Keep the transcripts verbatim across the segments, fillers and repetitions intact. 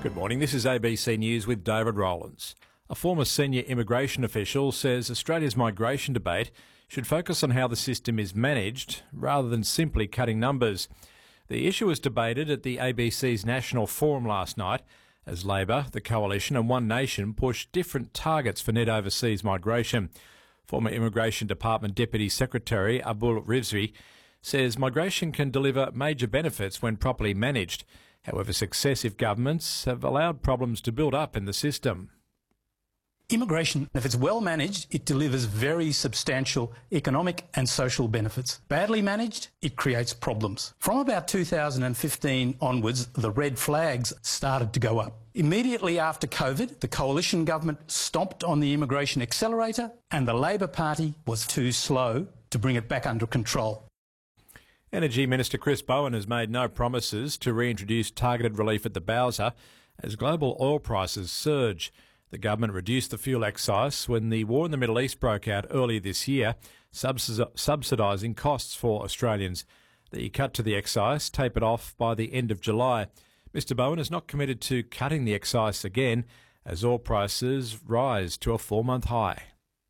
Good morning, this is A B C News with David Rowlands. A former senior immigration official says Australia's migration debate should focus on how the system is managed rather than simply cutting numbers. The issue was debated at the A B C's National Forum last night as Labor, the Coalition and One Nation pushed different targets for net overseas migration. Former Immigration Department Deputy Secretary Abul Rizvi says migration can deliver major benefits when properly managed. However, successive governments have allowed problems to build up in the system. Immigration, if it's well managed, it delivers very substantial economic and social benefits. Badly managed, it creates problems. From about two thousand fifteen onwards, the red flags started to go up. Immediately after COVID, the coalition government stomped on the immigration accelerator and the Labor Party was too slow to bring it back under control. Energy Minister Chris Bowen has made no promises to reintroduce targeted relief at the Bowser as global oil prices surge. The government reduced the fuel excise when the war in the Middle East broke out earlier this year, subsidising costs for Australians. The cut to the excise tapered off by the end of July. Mister Bowen is not committed to cutting the excise again as oil prices rise to a four-month high.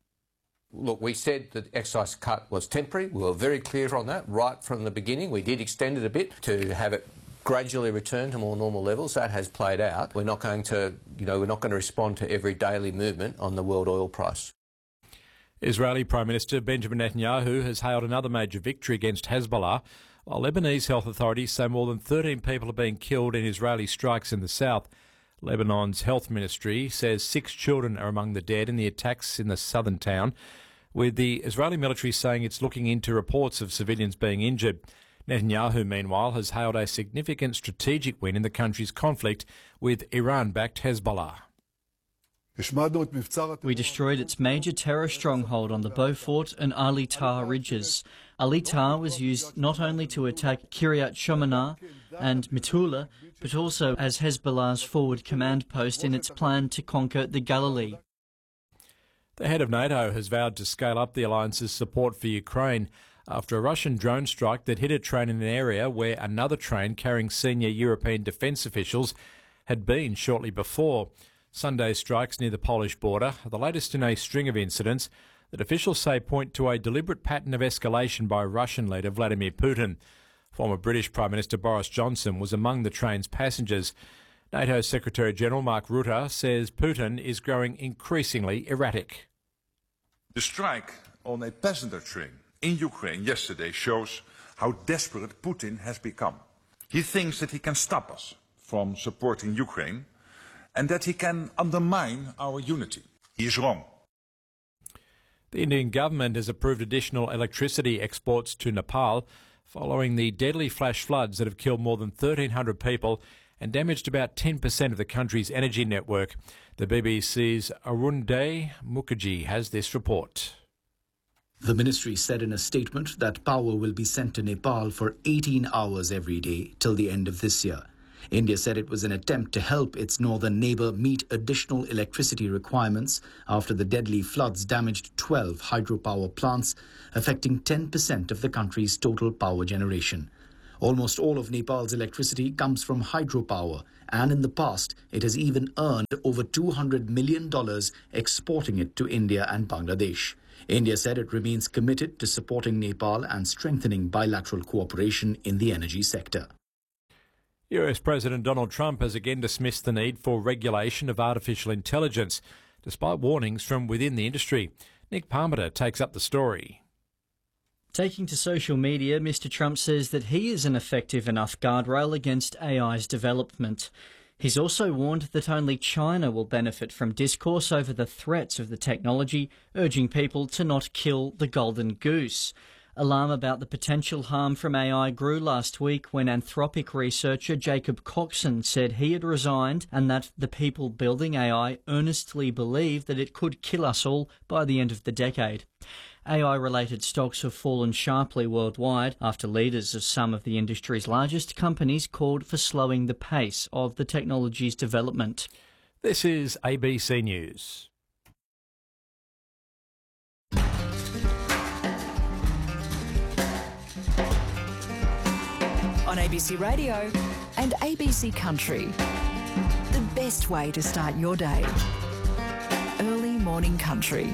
Look, we said that excise cut was temporary. We were very clear on that right from the beginning. We did extend it a bit to have it gradually return to more normal levels. That has played out. We're not going to, you know, we're not going to respond to every daily movement on the world oil price. Israeli Prime Minister Benjamin Netanyahu has hailed another major victory against Hezbollah, while Lebanese health authorities say more than thirteen people have been killed in Israeli strikes in the south. Lebanon's health ministry says six children are among the dead in the attacks in the southern town, with the Israeli military saying it's looking into reports of civilians being injured. Netanyahu, meanwhile, has hailed a significant strategic win in the country's conflict with Iran-backed Hezbollah. We destroyed its major terror stronghold on the Beaufort and Ali Tar ridges. Ali Tar was used not only to attack Kiryat Shomona and Metula, but also as Hezbollah's forward command post in its plan to conquer the Galilee. The head of NATO has vowed to scale up the alliance's support for Ukraine after a Russian drone strike that hit a train in an area where another train carrying senior European defence officials had been shortly before. Sunday's strikes near the Polish border are the latest in a string of incidents that officials say point to a deliberate pattern of escalation by Russian leader Vladimir Putin. Former British Prime Minister Boris Johnson was among the train's passengers. NATO Secretary-General Mark Rutte says Putin is growing increasingly erratic. The strike on a passenger train in Ukraine yesterday shows how desperate Putin has become. He thinks that he can stop us from supporting Ukraine and that he can undermine our unity. He is wrong. The Indian government has approved additional electricity exports to Nepal following the deadly flash floods that have killed more than thirteen hundred people and damaged about ten percent of the country's energy network. The B B C's Arunday Mukherjee has this report. The ministry said in a statement that power will be sent to Nepal for eighteen hours every day till the end of this year. India said it was an attempt to help its northern neighbour meet additional electricity requirements after the deadly floods damaged twelve hydropower plants, affecting ten percent of the country's total power generation. Almost all of Nepal's electricity comes from hydropower, and in the past it has even earned over two hundred million dollars exporting it to India and Bangladesh. India said it remains committed to supporting Nepal and strengthening bilateral cooperation in the energy sector. U S President Donald Trump has again dismissed the need for regulation of artificial intelligence, despite warnings from within the industry. Nick Parmenter takes up the story. Taking to social media, Mister Trump says that he is an effective enough guardrail against A I's development. He's also warned that only China will benefit from discourse over the threats of the technology, urging people to not kill the golden goose. Alarm about the potential harm from A I grew last week when Anthropic researcher Jacob Coxon said he had resigned and that the people building A I earnestly believe that it could kill us all by the end of the decade. A I-related stocks have fallen sharply worldwide after leaders of some of the industry's largest companies called for slowing the pace of the technology's development. This is A B C News. On A B C Radio and A B C Country, the best way to start your day. Early Morning Country.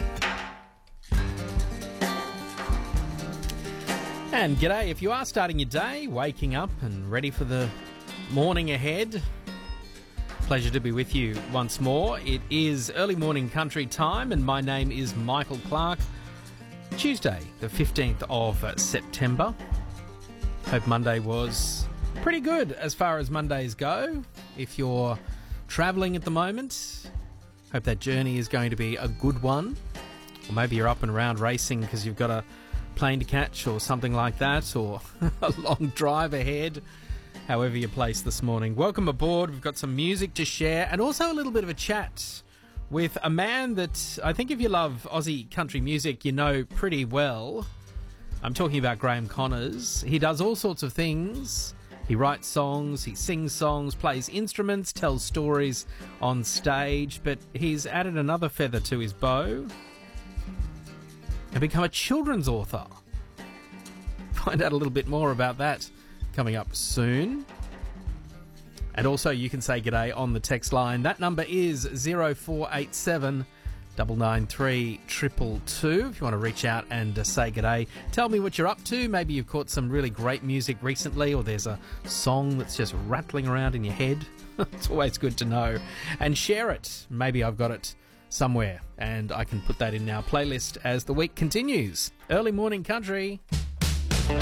And g'day, if you are starting your day, waking up and ready for the morning ahead, pleasure to be with you once more. It is Early Morning Country time and my name is Michael Clark. Tuesday, the fifteenth of September. Hope Monday was pretty good as far as Mondays go. If you're travelling at the moment, hope that journey is going to be a good one. Or maybe you're up and around racing because you've got a plane to catch or something like that, or a long drive ahead. However you place this morning. Welcome aboard. We've got some music to share and also a little bit of a chat with a man that I think if you love Aussie country music, you know pretty well. I'm talking about Graham Connors. He does all sorts of things. He writes songs, he sings songs, plays instruments, tells stories on stage, but he's added another feather to his bow and become a children's author. Find out a little bit more about that coming up soon. And also you can say g'day on the text line. That number is zero four eight seven nine nine three two two two if you want to reach out and uh, say g'day. Tell me what you're up to. Maybe you've caught some really great music recently, or there's a song that's just rattling around in your head. It's always good to know. And share it. Maybe I've got it somewhere and I can put that in our playlist as the week continues. Early Morning Country.